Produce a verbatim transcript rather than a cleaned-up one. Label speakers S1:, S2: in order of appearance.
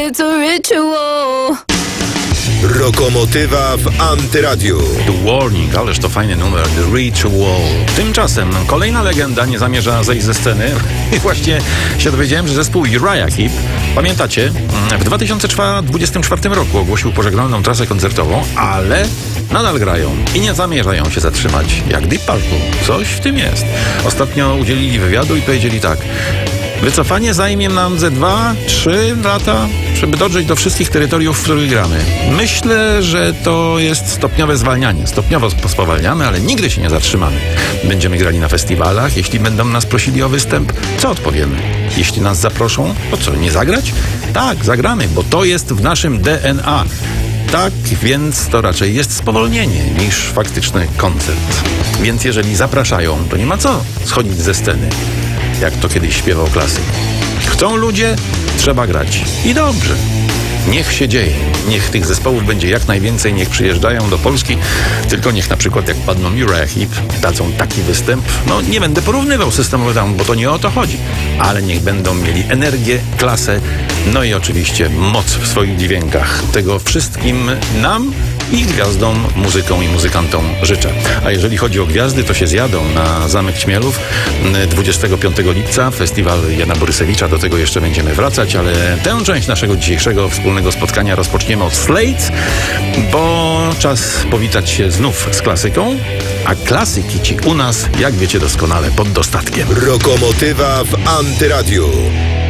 S1: it's a ritual.
S2: Rokomotywa w Antyradiu.
S3: The Warning, ależ to fajny numer, The Ritual. Tymczasem kolejna legenda nie zamierza zejść ze sceny. I właśnie się dowiedziałem, że zespół Uriah Heep, pamiętacie, w dwa tysiące dwudziestym czwartym roku ogłosił pożegnalną trasę koncertową, ale nadal grają i nie zamierzają się zatrzymać. Jak Deep Purple. Coś w tym jest. Ostatnio udzielili wywiadu i powiedzieli tak: wycofanie zajmie nam ze dwa, trzy lata, żeby dotrzeć do wszystkich terytoriów, w których gramy. Myślę, że to jest stopniowe zwalnianie. Stopniowo spowalniamy, ale nigdy się nie zatrzymamy. Będziemy grali na festiwalach. Jeśli będą nas prosili o występ, co odpowiemy? Jeśli nas zaproszą, to co, nie zagrać? Tak, zagramy, bo to jest w naszym D N A. Tak, więc to raczej jest spowolnienie niż faktyczny koncert. Więc jeżeli zapraszają, to nie ma co schodzić ze sceny, jak to kiedyś śpiewał klasyk. Chcą ludzie, trzeba grać. I dobrze. Niech się dzieje. Niech tych zespołów będzie jak najwięcej, niech przyjeżdżają do Polski. Tylko niech na przykład jak padną Uriah Heep, dadzą taki występ. No nie będę porównywał systemowy down, bo to nie o to chodzi. Ale niech będą mieli energię, klasę, no i oczywiście moc w swoich dźwiękach. Tego wszystkim nam i gwiazdom, muzykom i muzykantom życzę. A jeżeli chodzi o gwiazdy, to się zjadą na Zamek Śmielów dwudziestego piątego lipca, festiwal Jana Borysewicza. Do tego jeszcze będziemy wracać, ale tę część naszego dzisiejszego wspólnego spotkania rozpoczniemy od Slade, bo czas powitać się znów z klasyką, a klasyki ci u nas, jak wiecie doskonale, pod dostatkiem.
S2: Rokomotywa w Antyradiu.